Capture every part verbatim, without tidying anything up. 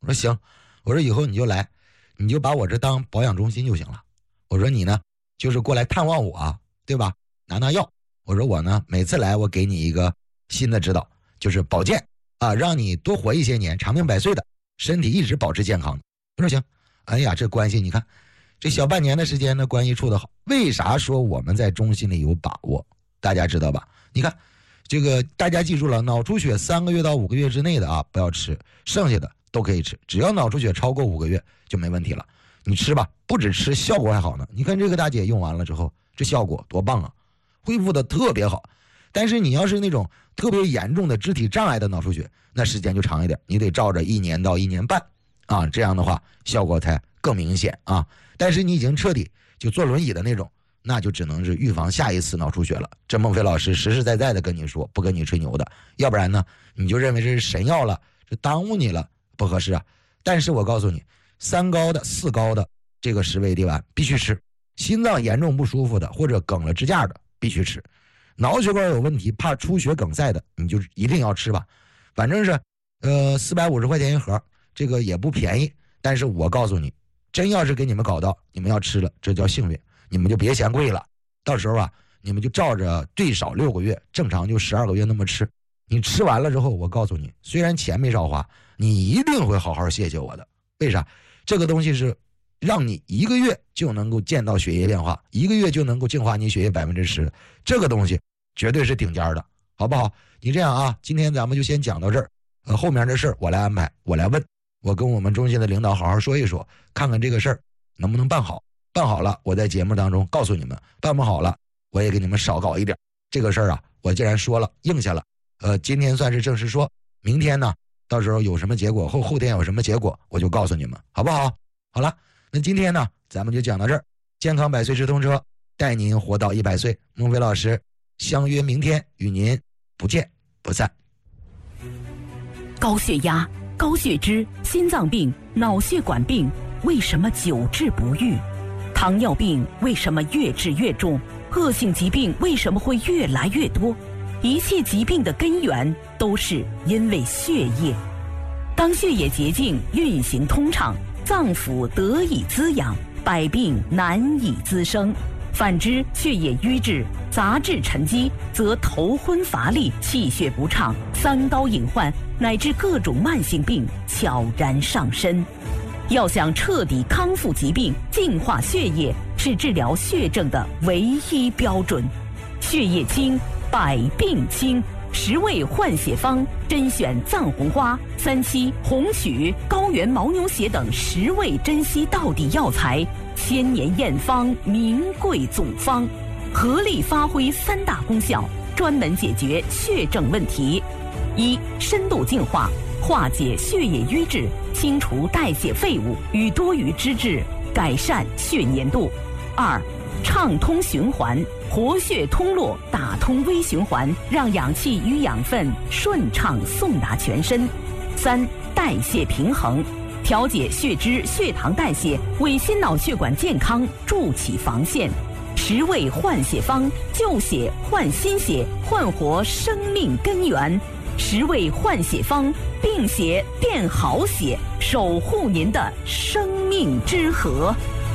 我说行，我说以后你就来，你就把我这当保养中心就行了。我说你呢，就是过来探望我，对吧？拿拿药。我说我呢，每次来我给你一个新的指导，就是保健啊，让你多活一些年，长命百岁的，身体一直保持健康。我说行。哎呀，这关系你看，这小半年的时间呢，关系处得好。为啥说我们在中心里有把握？大家知道吧？你看，这个大家记住了，脑出血三个月到五个月之内的啊，不要吃，剩下的都可以吃，只要脑出血超过五个月就没问题了。你吃吧，不止吃，效果还好呢。你看这个大姐用完了之后，这效果多棒啊，恢复的特别好。但是你要是那种特别严重的肢体障碍的脑出血，那时间就长一点，你得照着一年到一年半啊，这样的话效果才更明显啊。但是你已经彻底就坐轮椅的那种，那就只能是预防下一次脑出血了。这孟非老师实实在在的跟你说，不跟你吹牛的，要不然呢你就认为这是神药了，这耽误你了，不合适啊。但是我告诉你，三高的四高的这个十味地丸必须吃，心脏严重不舒服的或者梗了支架的必须吃，脑血管有问题怕出血梗塞的你就一定要吃吧。反正是呃四百五十块钱一盒，这个也不便宜。但是我告诉你，真要是给你们搞到你们要吃了，这叫幸运，你们就别嫌贵了。到时候啊，你们就照着最少六个月，正常就十二个月那么吃。你吃完了之后，我告诉你，虽然钱没少花，你一定会好好谢谢我的。为啥？这个东西是让你一个月就能够见到血液变化，一个月就能够净化你血液百分之十，这个东西绝对是顶尖的，好不好？你这样啊，今天咱们就先讲到这儿，呃，后面的事儿我来安排，我来问，我跟我们中心的领导好好说一说，看看这个事儿能不能办好。办好了，我在节目当中告诉你们；办不好了，我也给你们少搞一点。这个事儿啊，我既然说了，应下了。呃，今天算是正式说，明天呢，到时候有什么结果，后后天有什么结果，我就告诉你们，好不好？好了，那今天呢，咱们就讲到这儿。健康百岁直通车，带您活到一百岁。孟非老师，相约明天，与您不见不散。 高血压、高血脂、心脏病、脑血管病，为什么久治不愈？糖尿病为什么越治越重？恶性疾病为什么会越来越多？一切疾病的根源都是因为血液。当血液洁净、运行通畅，脏腑得以滋养，百病难以滋生。反之，血液瘀滞、杂质沉积，则头昏乏力、气血不畅、三高隐患乃至各种慢性病悄然上身。要想彻底康复疾病、净化血液，是治疗血症的唯一标准。血液清，百病清。十味换血方甄选藏红花、三七、红曲、高原牦牛血等十味珍稀道地药材，千年验方，名贵总方，合力发挥三大功效，专门解决血症问题：一、深度净化，化解血液瘀滞，清除代谢废物与多余脂质，改善血粘度；二、畅通循环，活血通络，打通微循环，让氧气与养分顺畅送达全身；三、代谢平衡，调节血脂、血糖代谢，为心脑血管健康筑起防线。十味换血方，救血换心血，焕活生命根源。十味换血方，病血变好血，守护您的生命之河。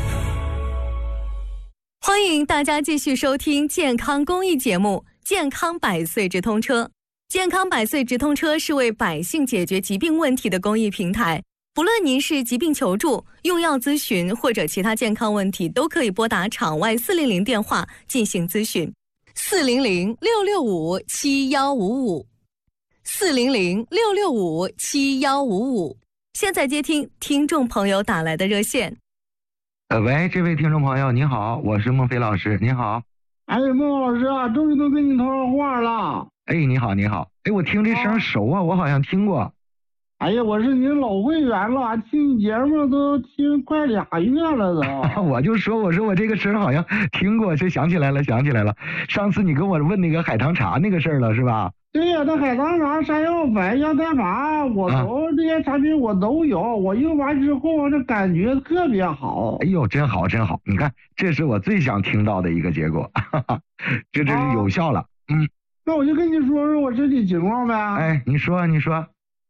欢迎大家继续收听健康公益节目《健康百岁直通车》。健康百岁直通车是为百姓解决疾病问题的公益平台，不论您是疾病求助、用药咨询或者其他健康问题，都可以拨打场外四零零电话进行咨询。四零零六六五七幺五五，四零零六六五七幺五五。现在接听听众朋友打来的热线。 呃，喂，这位听众朋友，您好，我是孟非老师，您好。 哎，孟老师啊，终于能跟你通上话了。 哎，你好，你好。哎，我听这声熟啊，我好像听过。 哎呀，我是您老会员了，听节目都听快俩月了都。 我就说，我说我这个声好像听过，就想起来了，想起来了。上次你跟我问那个海棠茶那个事儿了，是吧？ 对呀、啊，那海棠茶、山药粉、羊胎盘，我都、啊、这些产品我都有。我用完之后，这感觉特别好。 哎呦，真好，真好！你看，这是我最想听到的一个结果，哈哈，这真是有效了。啊、嗯， 那我就跟你说说我身体情况呗。 哎，你说，你说。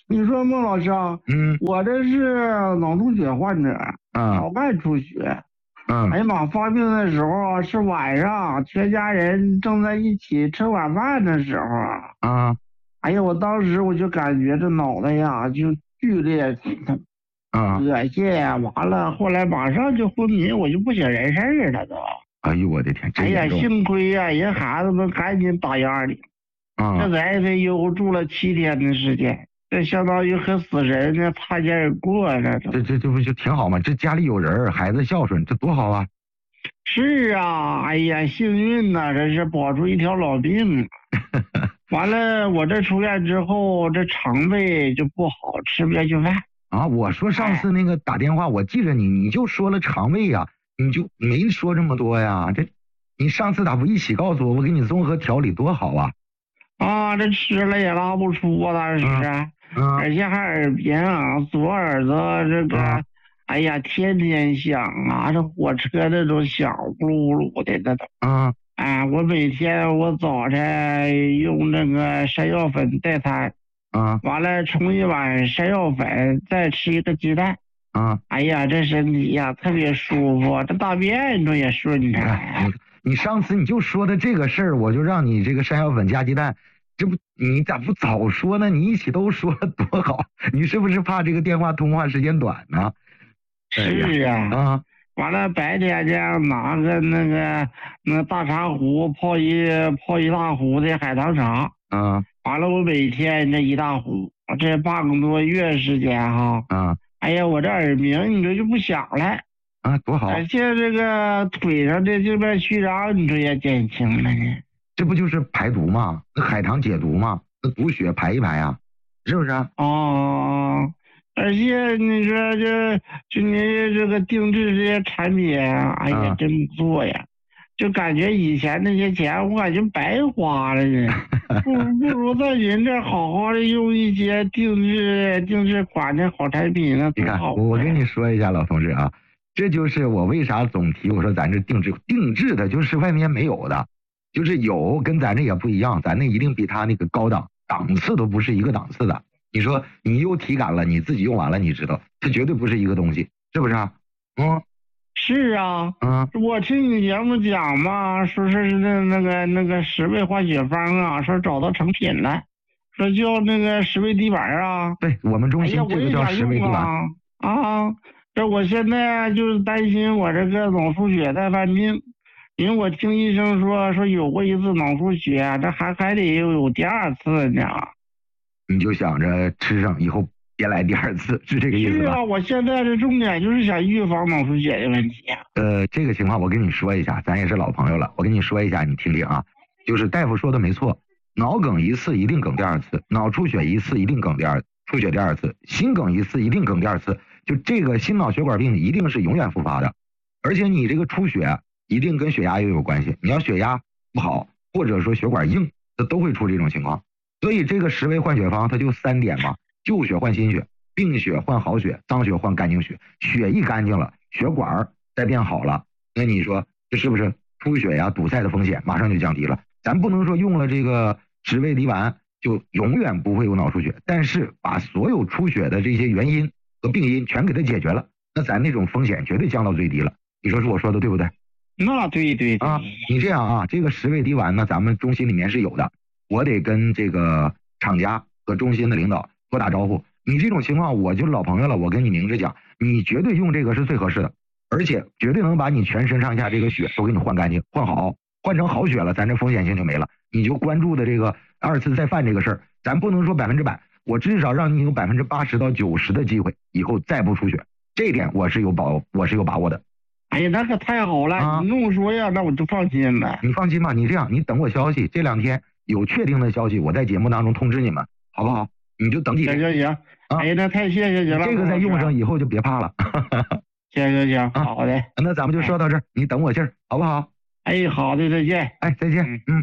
你说孟老师啊， 嗯我这是脑出血患者， 啊脑干出血。 嗯哎呀妈，发病的时候啊是晚上，全家人正在一起吃晚饭的时候啊。 啊哎呀，我当时我就感觉这脑袋呀就剧烈疼， 啊！ 恶心，完了，后来马上就昏迷，我就不省人事了都。 哎呦我的天， 哎呀， 真严重幸亏呀、人孩子们赶紧打样里，这啊！ 在 I C U 住了七天的时间，这相当于和死神呢擦肩而过了都。 这这这不就挺好吗？这家里有人，孩子孝顺，这多好啊！ 是啊，哎呀，幸运呐、这是保出一条老命。完了，我这出院之后，这肠胃就不好，吃不下去饭。 啊，我说上次那个打电话，我记着你，你就说了肠胃呀、你就没说这么多呀。这你上次咋不一起告诉我，我给你综合调理多好啊！ 啊，这吃了也拉不出啊，当时， 嗯而且还耳鸣啊，左耳朵这个， 嗯哎呀，天天响啊，这火车那种响，呼噜呼噜的那都。 嗯哎，我每天我早晨用那个山药粉代餐， 嗯完了冲一碗山药粉，再吃一个鸡蛋。 嗯， 哎呀，这身体呀特别舒服，这大便这也顺畅。 哎，你你上次你就说的这个事儿，我就让你这个山药粉加鸡蛋，这不你咋不早说呢？你一起都说了多好，你是不是怕这个电话通话时间短呢？ 是啊， 啊完了白天这样拿个那个那大茶壶泡一泡一大壶的海棠茶， 啊完了我每天这一大壶，这半个多月时间哈， 啊哎呀，我这耳鸣你说就不响了， 啊，多好！ 而且这个腿上的这边虚张你说也减轻了呢。 这不就是排毒吗？那海棠解毒吗？那补血排一排呀、是不是啊？ 哦，而且你说这就你这个定制这些产品，哎呀， 啊真不错呀，就感觉以前那些钱我感觉白花了呢，不如不如在人这好好的用一些定制定制款的好产品呢， 你看， 多好啊。 我跟你说一下，老同志啊，这就是我为啥总提我说咱这定制定制的，就是外面没有的，就是有跟咱这也不一样，咱那一定比他那个高档，档次都不是一个档次的。你说你有体感了，你自己用完了，你知道，它绝对不是一个东西，是不是啊？嗯是啊， 嗯我听你节目讲嘛，说是那那个那个十味化血方啊，说找到成品了，说叫那个十味滴丸啊。 对我们中哎呀， 心这个我也想叫十味地用丸。 啊啊！这我现在就是担心我这个脑出血再犯病，因为我听医生说说有过一次脑出血，这还还得有第二次呢。 你就想着吃上以后别来第二次，是这个意思吧？ 是啊，我现在的重点就是想预防脑出血的问题。 呃，这个情况我跟你说一下，咱也是老朋友了，我跟你说一下，你听听啊，就是大夫说的没错，脑梗一次一定梗第二次，脑出血一次一定梗第二出血第二次，心梗一次一定梗第二次，就这个心脑血管病一定是永远复发的，而且你这个出血一定跟血压也有关系，你要血压不好，或者说血管硬，这都会出这种情况。所以这个十味换血方它就三点嘛，旧血换新血，病血换好血，脏血换干净血，血一干净了，血管再变好了，那你说这是不是出血呀、堵塞的风险马上就降低了？咱不能说用了这个十味滴丸就永远不会有脑出血，但是把所有出血的这些原因和病因全给它解决了，那咱那种风险绝对降到最低了。你说是我说的对不对？ 那对对对啊，你这样啊，这个十味滴丸呢，咱们中心里面是有的，我得跟这个厂家和中心的领导多打招呼。你这种情况我就是老朋友了，我跟你明着讲，你绝对用这个是最合适的，而且绝对能把你全身上下这个血都给你换干净，换好，换成好血了，咱这风险性就没了。你就关注的这个二次再犯这个事儿，咱不能说百分之百，我至少让你有百分之八十到九十的机会以后再不出血，这一点我是有保我是有把握的。 哎呀，那可太好了！ 啊、 你跟我说呀，那我就放心了。 你放心吧，你这样，你等我消息，这两天有确定的消息，我在节目当中通知你们，好不好？你就等几天。 行行行，啊、哎呀，那太谢谢你了。 这个再用上以后就别怕了。 行行行， 啊、 好的。 那咱们就说到这儿，你等我信儿，好不好？ 哎，好的，再见。 哎，再见。嗯。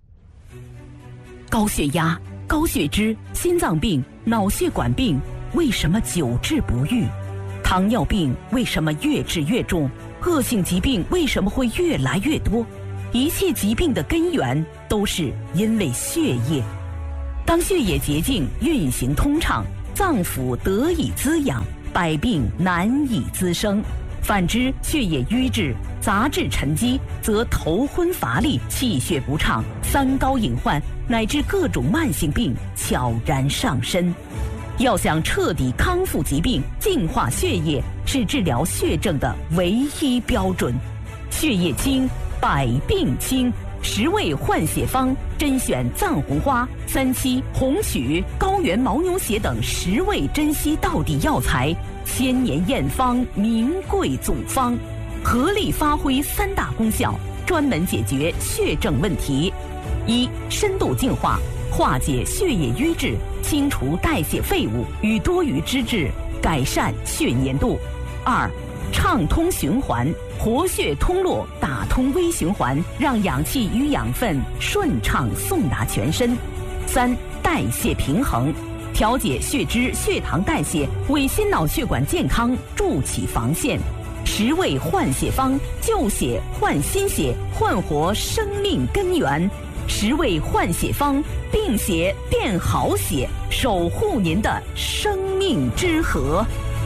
高血压、高血脂、心脏病、脑血管病，为什么久治不愈？糖尿病为什么越治越重？恶性疾病为什么会越来越多？一切疾病的根源都是因为血液。当血液洁净、运行通畅， 脏腑得以滋养，百病难以滋生。反之，血液瘀滞、杂质沉积，则头昏乏力、气血不畅、三高隐患乃至各种慢性病悄然上身。要想彻底康复疾病、净化血液，是治疗血症的唯一标准。血液清，百病清。十味换血方甄选藏红花、三七、红曲、高原牦牛血等十味珍稀道地药材，千年验方，名贵祖方，合力发挥三大功效，专门解决血症问题：一、深度净化，化解血液瘀滞，清除代谢废物与多余脂质，改善血粘度；二、畅通循环，活血通络，打通微循环，让氧气与养分顺畅送达全身；三、代谢平衡，调节血脂、血糖代谢，为心脑血管健康筑起防线。十味换血方，救血换新血，焕活生命根源。十味换血方，病血变好血，守护您的生命之河。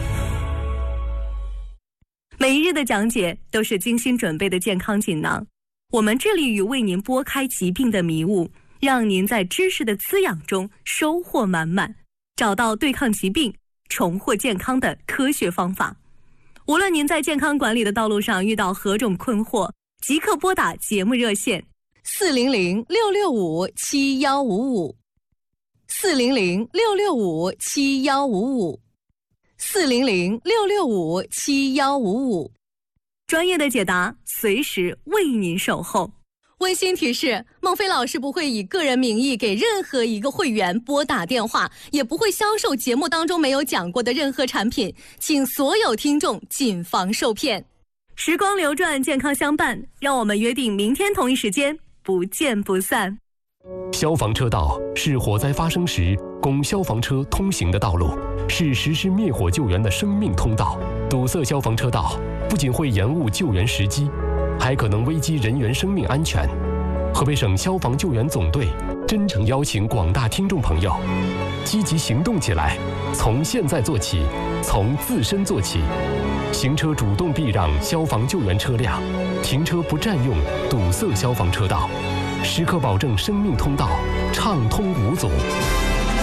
每一日的讲解都是精心准备的健康锦囊，我们致力于为您拨开疾病的迷雾，让您在知识的滋养中收获满满，找到对抗疾病、重获健康的科学方法。无论您在健康管理的道路上遇到何种困惑，即刻拨打节目热线四零零六六五七幺五五，四零零六六五七幺五五。四零零六六五七幺五五，专业的解答，随时为您守候。温馨提示：孟非老师不会以个人名义给任何一个会员拨打电话，也不会销售节目当中没有讲过的任何产品，请所有听众谨防受骗。时光流转，健康相伴，让我们约定明天同一时间不见不散。 消防车道是火灾发生时供消防车通行的道路，是实施灭火救援的生命通道。堵塞消防车道不仅会延误救援时机，还可能危及人员生命安全。河北省消防救援总队真诚邀请广大听众朋友积极行动起来，从现在做起，从自身做起。行车主动避让消防救援车辆，停车不占用堵塞消防车道，时刻保证生命通道畅通无阻。